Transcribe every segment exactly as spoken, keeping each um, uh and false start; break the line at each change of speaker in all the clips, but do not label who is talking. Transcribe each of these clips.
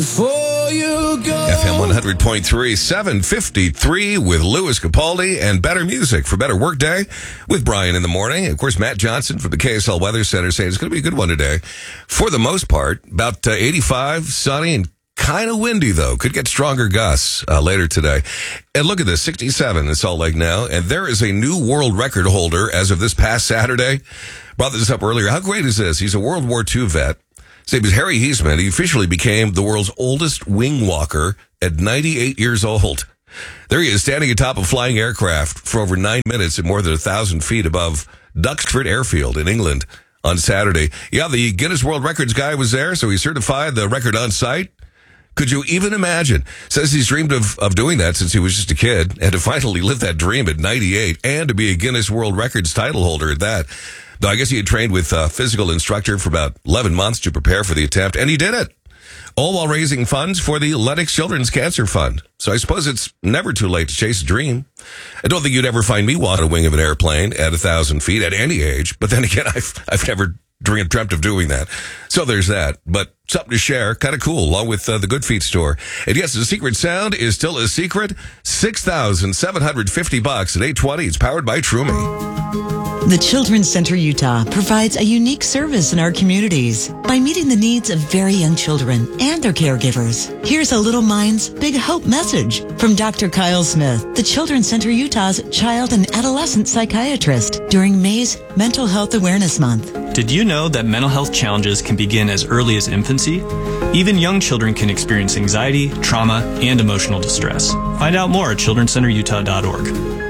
Before you go.
F M one hundred point three, seven fifty-three with Louis Capaldi and better music for better workday with Brian in the morning. Of course, Matt Johnson from the K S L Weather Center saying it's going to be a good one today. For the most part, about uh, eighty-five, sunny and kind of windy, though. Could get stronger gusts uh, later today. And look at this, sixty-seven in Salt Lake now. And there is a new world record holder as of this past Saturday. Brought this up earlier. How great is this? He's a World War Two vet. His name is Harry Heisman. He officially became the world's oldest wing walker at ninety-eight years old. There he is, standing atop a flying aircraft for over nine minutes at more than a thousand feet above Duxford Airfield in England on Saturday. Yeah, the Guinness World Records guy was there, so he certified the record on site. Could you even imagine? Says he's dreamed of, of doing that since he was just a kid, and to finally live that dream at ninety-eight, and to be a Guinness World Records title holder at that. Though I guess he had trained with a physical instructor for about eleven months to prepare for the attempt, and he did it. All while raising funds for the Lennox Children's Cancer Fund. So I suppose it's never too late to chase a dream. I don't think you'd ever find me on a wing of an airplane at a thousand feet at any age, but then again, I've, I've never dreamt of doing that. So there's that, but something to share, kind of cool, along with uh, the Good Feet store. And yes, the secret sound is still a secret. six thousand seven hundred fifty bucks at eight twenty. It's powered by Trumi.
The Children's Center Utah provides a unique service in our communities by meeting the needs of very young children and their caregivers. Here's a Little Minds Big Hope message from Doctor Kyle Smith, the Children's Center Utah's child and adolescent psychiatrist during May's Mental Health Awareness Month.
Did you know that mental health challenges can begin as early as infancy? Even young children can experience anxiety, trauma, and emotional distress. Find out more at children's center utah dot org.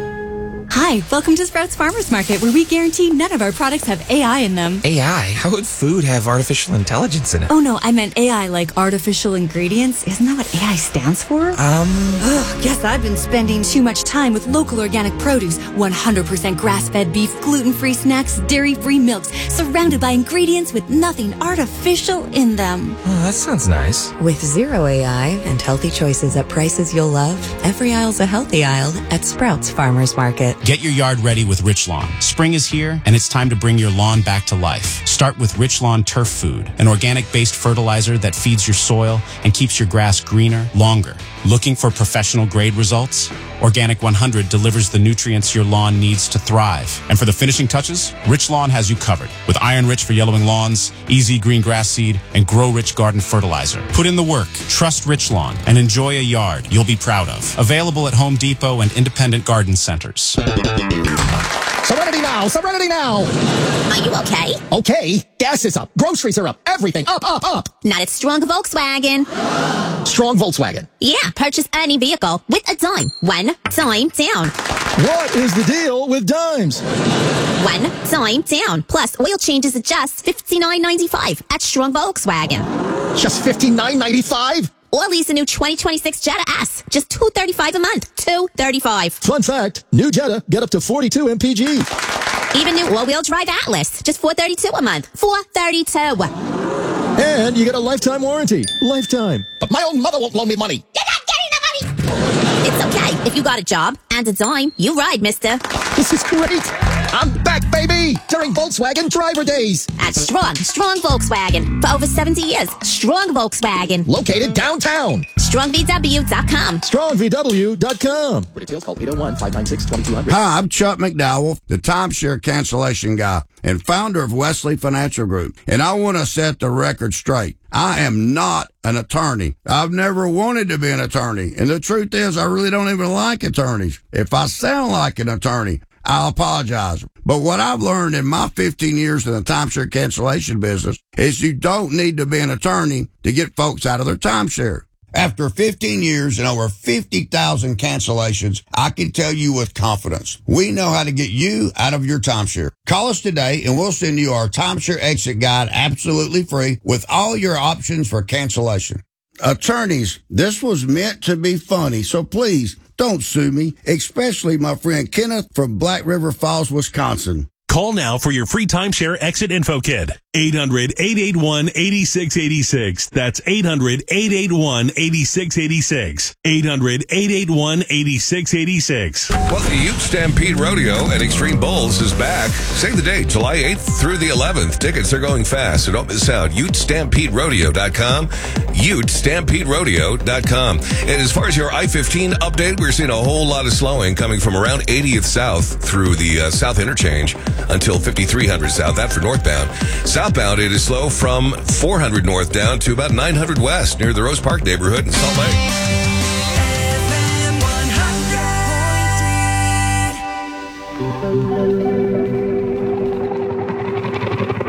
Hi, welcome to Sprouts Farmers Market, where we guarantee none of our products have A I in them.
A I? How would food have artificial intelligence in it?
Oh no, I meant A I like artificial ingredients. Isn't that what A I stands for?
Um...
Ugh, guess I've been spending too much time with local organic produce, one hundred percent grass-fed beef, gluten-free snacks, dairy-free milks, surrounded by ingredients with nothing artificial in them.
Oh, that sounds nice.
With zero A I and healthy choices at prices you'll love, every aisle's a healthy aisle at Sprouts Farmers Market.
Get your yard ready with Rich Lawn. Spring is here, and it's time to bring your lawn back to life. Start with Rich Lawn Turf Food, an organic-based fertilizer that feeds your soil and keeps your grass greener, longer. Looking for professional-grade results? Organic one hundred delivers the nutrients your lawn needs to thrive. And for the finishing touches, Rich Lawn has you covered with Iron Rich for yellowing lawns, Easy Green Grass Seed, and Grow Rich Garden Fertilizer. Put in the work, trust Rich Lawn, and enjoy a yard you'll be proud of. Available at Home Depot and independent garden centers.
Serenity now! Serenity now!
Are you okay?
Okay. Gas is up. Groceries are up. Everything up, up, up.
Not at Strong Volkswagen.
Strong Volkswagen.
Yeah, purchase any vehicle with a dime. One time down.
What is the deal with dimes?
One time down. Plus, oil changes at just fifty-nine ninety-five at Strong Volkswagen.
Just fifty-nine ninety-five?
Or lease a new twenty twenty-six Jetta S. Just two thirty-five a month. two thirty-five.
Fun fact, new Jetta get up to forty-two M P G.
Even new all-wheel drive Atlas. Just four thirty-two a month. four thirty-two.
And you get a lifetime warranty. Lifetime. But my own mother won't loan me money.
You're not getting the money! It's okay. If you got a job and a dime, you ride, mister.
This is great. I'm back, baby, during Volkswagen Driver Days.
At Strong, Strong Volkswagen. For over seventy years, Strong Volkswagen.
Located downtown.
strong v w dot com.
strong v w dot com. For details, call eight oh one, five nine six, two two zero zero.
Hi, I'm Chuck McDowell, the timeshare cancellation guy and founder of Wesley Financial Group. And I want to set the record straight. I am not an attorney. I've never wanted to be an attorney. And the truth is, I really don't even like attorneys. If I sound like an attorney, I'll apologize. But what I've learned in my fifteen years in the timeshare cancellation business is you don't need to be an attorney to get folks out of their timeshare. After fifteen years and over fifty thousand cancellations, I can tell you with confidence, we know how to get you out of your timeshare. Call us today and we'll send you our timeshare exit guide absolutely free with all your options for cancellation. Attorneys, this was meant to be funny, so please don't sue me, especially my friend Kenneth from Black River Falls, Wisconsin.
Call now for your free timeshare exit info kit. eight hundred, eight eight one, eight six eight six. That's eight hundred, eight eight one, eight six eight six. eight hundred, eight eight one, eight six eight six.
Well, the Ute Stampede Rodeo at Extreme Bowls is back. Save the date, July eighth through the eleventh. Tickets are going fast, so don't miss out. Ute Stampede Rodeo dot com. Ute Stampede Rodeo dot com. And as far as your I fifteen update, we're seeing a whole lot of slowing coming from around eightieth South through the uh, South Interchange until fifty-three hundred South. That for northbound. Southbound, it is slow from four hundred north down to about nine hundred west near the Rose Park neighborhood in Salt Lake.